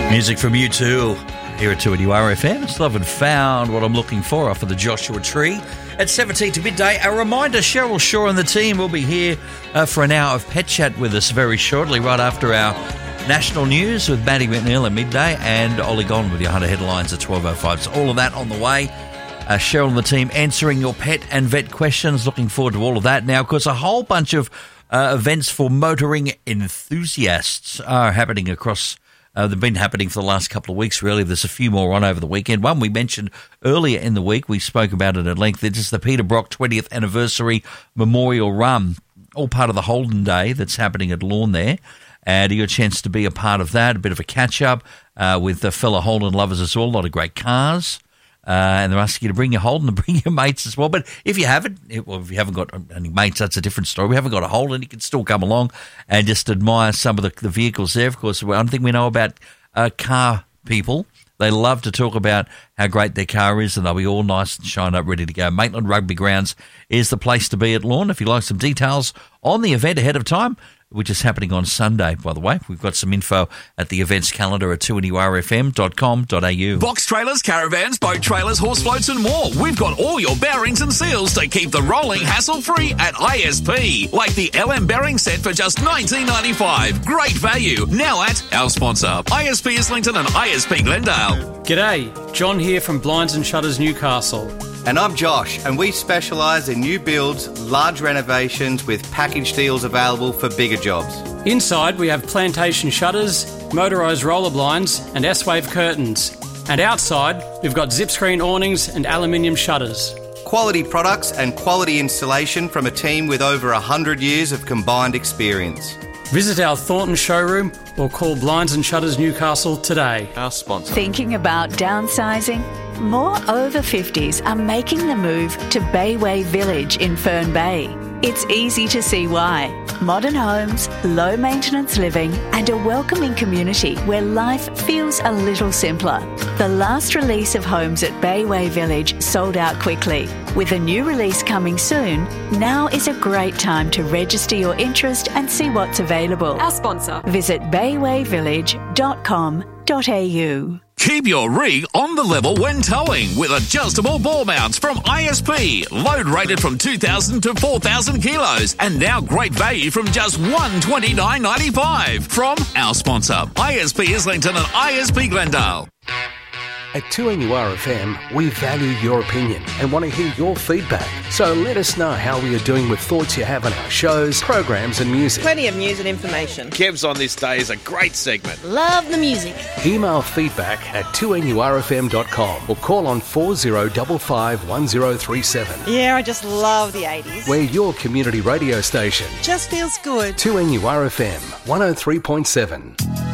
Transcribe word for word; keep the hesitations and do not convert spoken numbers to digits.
Music from U two here at two N U R F M. It's Love and Found, what I'm looking for, off of the Joshua Tree at seventeen to midday. A reminder, Cheryl Shaw and the team will be here uh, for an hour of Pet Chat with us very shortly, right after our national news with Maddie McNeil at midday and Ollie Gone with your Hunter headlines at twelve oh five. So all of that on the way. Uh, Cheryl and the team answering your pet and vet questions. Looking forward to all of that. Now, of course, a whole bunch of uh, events for motoring enthusiasts are happening across. Uh, they've been happening for the last couple of weeks, really. There's a few more on over the weekend. One we mentioned earlier in the week. We spoke about it at length. It's just the Peter Brock twentieth Anniversary Memorial Run, all part of the Holden Day that's happening at Lorne there. And you got a chance to be a part of that, a bit of a catch-up uh, with the fellow Holden lovers as well. A lot of great cars. Uh, and they're asking you to bring your Holden and bring your mates as well. But if you haven't, well, if you haven't got any mates, that's a different story. We haven't got a Holden, you can still come along and just admire some of the, the vehicles there. Of course, one thing we know about uh, car people, they love to talk about how great their car is, and they'll be all nice and shined up, ready to go. Maitland Rugby Grounds is the place to be at Lorne. If you like some details on the event ahead of time, which is happening on Sunday, by the way. We've got some info at the events calendar at two N U R F M dot com dot a u. Box trailers, caravans, boat trailers, horse floats and more. We've got all your bearings and seals to keep the rolling hassle-free at I S P. Like the L M bearing set for just nineteen ninety-five. Great value. Now at our sponsor, I S P Islington and I S P Glendale. G'day, John here from Blinds and Shutters Newcastle. And I'm Josh, and we specialise in new builds, large renovations with package deals available for bigger jobs. Inside we have plantation shutters, motorised roller blinds and S-wave curtains. And outside we've got zip screen awnings and aluminium shutters. Quality products and quality installation from a team with over one hundred years of combined experience. Visit our Thornton showroom or call Blinds and Shutters Newcastle today. Our sponsor. Thinking about downsizing? More over fifties are making the move to Bayway Village in Fern Bay. It's easy to see why. Modern homes, low maintenance living and a welcoming community where life feels a little simpler. The last release of homes at Bayway Village sold out quickly. With a new release coming soon, now is a great time to register your interest and see what's available. Our sponsor. Visit bayway village dot com dot a u. Keep your rig on the level when towing with adjustable ball mounts from I S P. Load rated from two thousand to four thousand kilos. And now great value from just one hundred twenty-nine dollars ninety-five from our sponsor, I S P Islington and I S P Glendale. At two N U R F M, we value your opinion and want to hear your feedback. So let us know how we are doing with thoughts you have on our shows, programs and music. Plenty of news and information. Kev's on this day is a great segment. Love the music. Email feedback at two N U R F M dot com or call on four zero five five one zero three seven. Yeah, I just love the eighties. We're your community radio station. Just feels good. two N U R F M one oh three point seven.